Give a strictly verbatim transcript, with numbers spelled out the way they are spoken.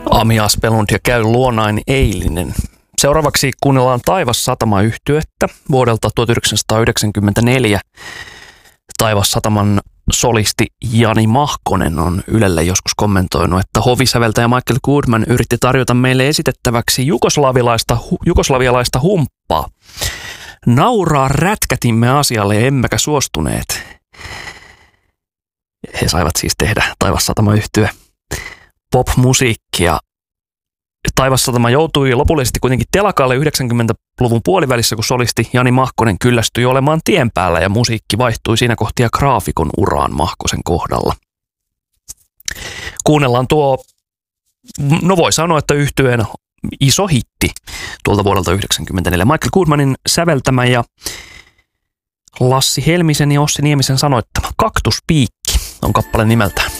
Ami Aspelund ja Käy luonain eilinen. Seuraavaksi kuunnellaan Taivassatama-yhtyettä vuodelta tuhatyhdeksänsataayhdeksänkymmentäneljä. Taivassataman solisti Jani Mahkonen on Ylelle joskus kommentoinut, että hovisäveltäjä Michael Goodman yritti tarjota meille esitettäväksi jugoslavialaista, jugoslavialaista humppaa. Nauraa rätkätimme asialle emmekä suostuneet. He saivat siis tehdä Taivassatama-yhtye pop-musiikkia. Taivassatama joutui lopullisesti kuitenkin telakalle yhdeksänkymmentäluvun puolivälissä, kun solisti Jani Mahkonen kyllästyi olemaan tien päällä ja musiikki vaihtui siinä kohtia graafikon uraan Mahkosen kohdalla. Kuunnellaan tuo, no voi sanoa, että yhtyeen iso hitti tuolta vuodelta yhdeksänkymmentäneljä. Michael Goodmanin säveltämä ja Lassi Helmisen ja Ossi Niemisen sanoittama Kaktuspiikki on kappale nimeltään.